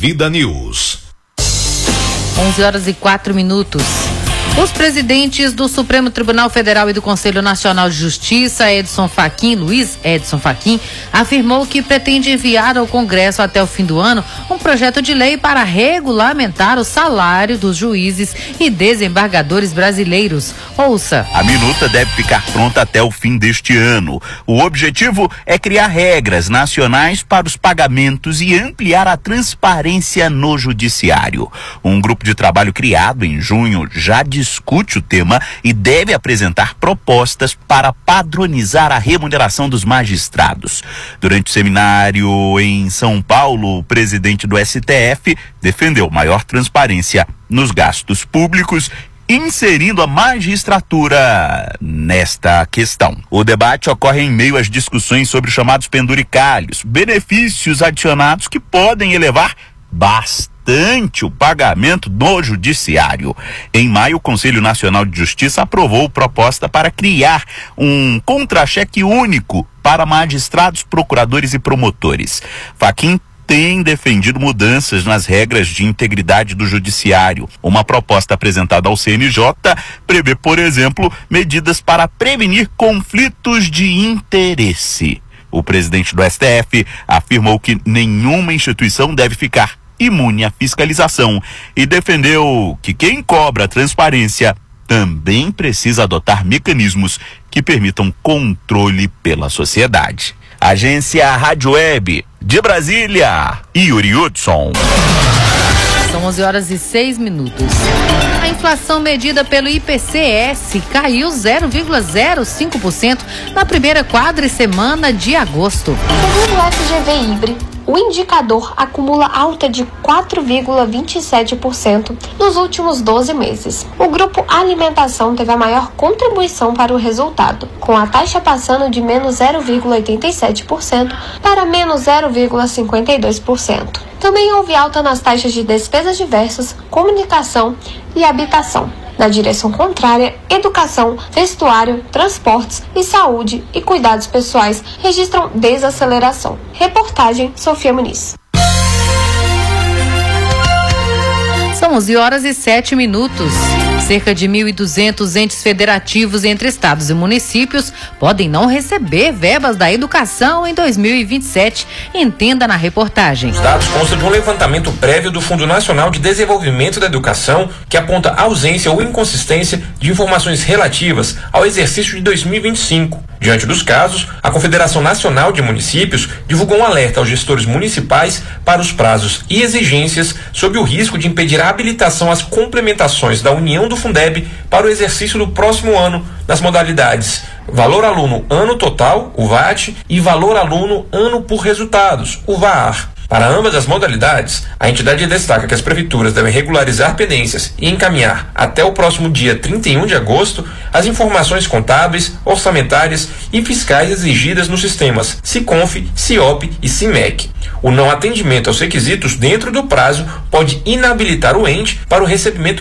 Vida News. 11h04. Os presidentes do Supremo Tribunal Federal e do Conselho Nacional de Justiça, Luiz Edson Fachin, afirmou que pretende enviar ao Congresso até o fim do ano um projeto de lei para regulamentar o salário dos juízes e desembargadores brasileiros. Ouça. A minuta deve ficar pronta até o fim deste ano. O objetivo é criar regras nacionais para os pagamentos e ampliar a transparência no judiciário. Um grupo de trabalho criado em junho já discute o tema e deve apresentar propostas para padronizar a remuneração dos magistrados. Durante o seminário em São Paulo, o presidente do STF defendeu maior transparência nos gastos públicos, inserindo a magistratura nesta questão. O debate ocorre em meio às discussões sobre os chamados penduricalhos, benefícios adicionados que podem elevar bastante o pagamento no judiciário. Em maio, o Conselho Nacional de Justiça aprovou proposta para criar um contra-cheque único para magistrados, procuradores e promotores. Fachin tem defendido mudanças nas regras de integridade do judiciário. Uma proposta apresentada ao CNJ prevê, por exemplo, medidas para prevenir conflitos de interesse. O presidente do STF afirmou que nenhuma instituição deve ficar imune à fiscalização e defendeu que quem cobra transparência também precisa adotar mecanismos que permitam controle pela sociedade. Agência Rádio Web de Brasília, Yuri Hudson. São 11h06. A inflação medida pelo IPCS caiu 0,05% na primeira quadricemana de agosto. Segundo o FGV Ibre, o indicador acumula alta de 4,27% nos últimos 12 meses. O grupo alimentação teve a maior contribuição para o resultado, com a taxa passando de menos 0,87% para menos 0,52%. Também houve alta nas taxas de despesas diversas, comunicação e habitação. Na direção contrária, educação, vestuário, transportes e saúde e cuidados pessoais registram desaceleração. Reportagem Sofia Muniz. São 11h07. Cerca de 1.200 entes federativos entre estados e municípios podem não receber verbas da educação em 2027. Entenda na reportagem. Os dados constam de um levantamento prévio do Fundo Nacional de Desenvolvimento da Educação, que aponta ausência ou inconsistência de informações relativas ao exercício de 2025. Diante dos casos, a Confederação Nacional de Municípios divulgou um alerta aos gestores municipais para os prazos e exigências sob o risco de impedir a habilitação às complementações da União do Fundeb para o exercício do próximo ano nas modalidades Valor Aluno Ano Total, o VAT, e Valor Aluno Ano por Resultados, o VAR. Para ambas as modalidades, a entidade destaca que as prefeituras devem regularizar pendências e encaminhar até o próximo dia 31 de agosto as informações contábeis, orçamentárias e fiscais exigidas nos sistemas Siconf, Siop e Simec. O não atendimento aos requisitos dentro do prazo pode inabilitar o ente para o recebimento